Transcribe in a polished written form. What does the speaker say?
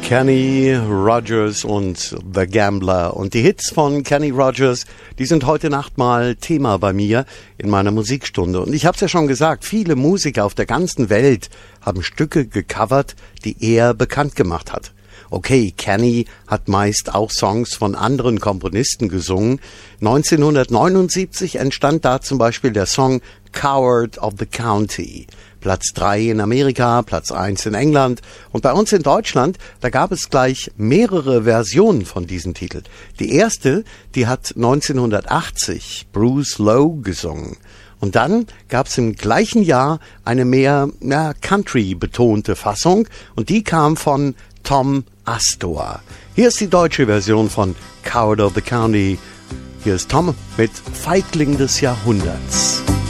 Kenny Rogers und The Gambler. Und die Hits von Kenny Rogers, die sind heute Nacht mal Thema bei mir in meiner Musikstunde. Und ich habe es ja schon gesagt, viele Musiker auf der ganzen Welt haben Stücke gecovert, die er bekannt gemacht hat. Okay, Kenny hat meist auch Songs von anderen Komponisten gesungen. 1979 entstand da zum Beispiel der Song Coward of the County. Platz 3 in Amerika, Platz 1 in England. Und bei uns in Deutschland, da gab es gleich mehrere Versionen von diesem Titel. Die erste, die hat 1980 Bruce Lowe gesungen. Und dann gab es im gleichen Jahr eine mehr Country-betonte Fassung. Und die kam von Tom Astor. Hier ist die deutsche Version von Coward of the County. Hier ist Tom mit Feigling des Jahrhunderts.